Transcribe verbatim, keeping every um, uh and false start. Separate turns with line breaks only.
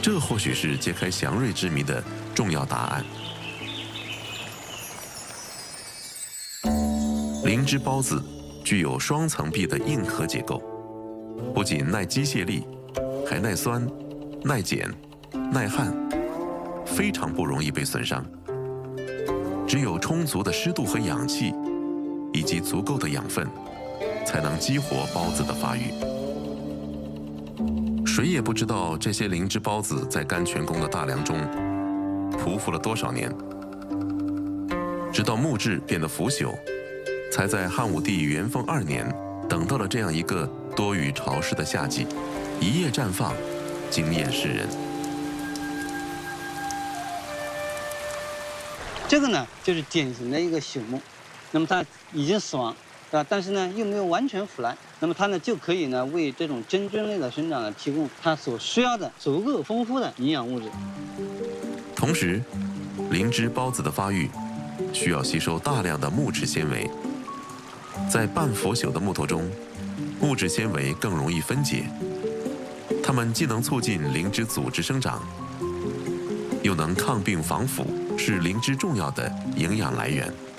这或许是揭开祥瑞之谜的重要答案。灵芝孢子具有双层壁的硬壳结构，不仅耐机械力，还耐酸、耐碱、耐旱，非常不容易被损伤。只有充足的湿度和氧气，以及足够的养分，才能激活孢子的发育。谁也不知道这些灵芝孢子在甘泉宫的大梁中匍匐了多少年，直到木质变得腐朽，才在汉武帝元丰二年等到了这样一个多雨潮湿的夏季，一夜绽放，惊艳世人。
这个呢，就是典型的一个朽木，那么它已经死亡，对吧？但是呢，又没有完全腐烂，那么它呢就可以呢为这种真菌类的生长呢提供它所需要的足够丰富的营养物质。
同时，灵芝孢子的发育需要吸收大量的木质纤维，在半腐朽的木头中，木质纤维更容易分解，它们既能促进灵芝组织生长，又能抗病防腐，是灵芝重要的营养来源。